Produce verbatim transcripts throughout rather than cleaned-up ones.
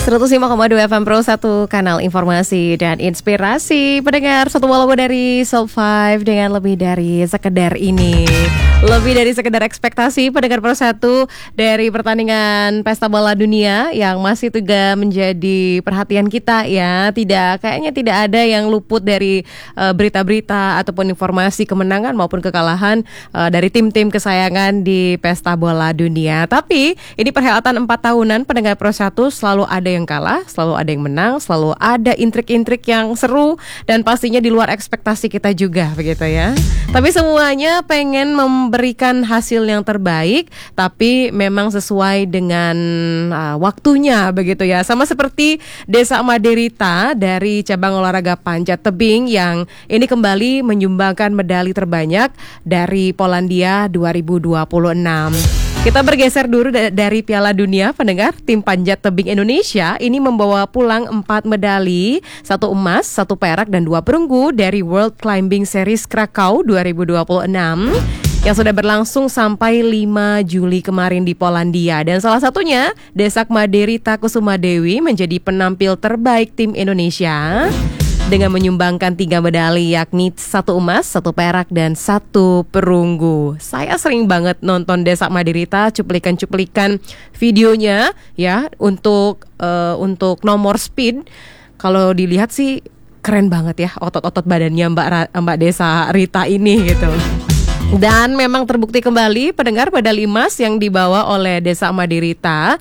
seratus lima koma dua F M Pro satu, kanal informasi dan inspirasi. Pendengar satu lagu dari Soul Five dengan lebih dari sekedar ini. Lebih dari sekedar ekspektasi pendengar Pro satu dari pertandingan Pesta Bola Dunia yang masih juga menjadi perhatian kita ya. Tidak, kayaknya tidak ada yang luput dari uh, berita-berita ataupun informasi kemenangan maupun kekalahan uh, dari tim-tim kesayangan di Pesta Bola Dunia. Tapi ini perhelatan empat tahunan pendengar Pro satu, selalu ada yang kalah, selalu ada yang menang, selalu ada intrik-intrik yang seru dan pastinya di luar ekspektasi kita juga begitu ya. Tapi semuanya pengen memberikan hasil yang terbaik, tapi memang sesuai dengan uh, waktunya begitu ya. Sama seperti Desa Maderita dari cabang olahraga panjat tebing yang ini kembali menyumbangkan medali terbanyak dari Polandia dua ribu dua puluh enam. Kita bergeser dulu dari Piala Dunia, pendengar. Tim panjat tebing Indonesia ini membawa pulang empat medali, satu emas, satu perak, dan dua perunggu dari World Climbing Series Krakow dua ribu dua puluh enam yang sudah berlangsung sampai lima Juli kemarin di Polandia. Dan salah satunya, Desak Maderita Kusuma Dewi menjadi penampil terbaik tim Indonesia dengan menyumbangkan tiga medali, yakni satu emas, satu perak, dan satu perunggu. Saya sering banget nonton Desak Maderita, cuplikan-cuplikan videonya ya untuk uh, untuk nomor speed. Kalau dilihat sih keren banget ya otot-otot badannya Mbak Ra- Mbak Desa Rita ini gitu. Dan memang terbukti kembali pendengar medali emas yang dibawa oleh Desa Maderita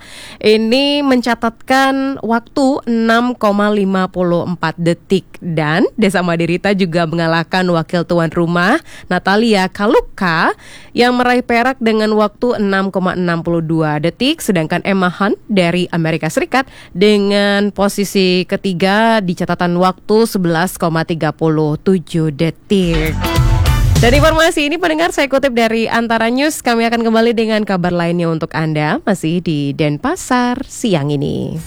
ini mencatatkan waktu enam koma lima empat detik. Dan Desa Maderita juga mengalahkan wakil tuan rumah Natalia Kaluka yang meraih perak dengan waktu enam koma enam dua detik. Sedangkan Emma Hunt dari Amerika Serikat dengan posisi ketiga di catatan waktu sebelas koma tiga tujuh detik. Dan informasi ini pendengar saya kutip dari Antara News. Kami akan kembali dengan kabar lainnya untuk Anda masih di Denpasar siang ini.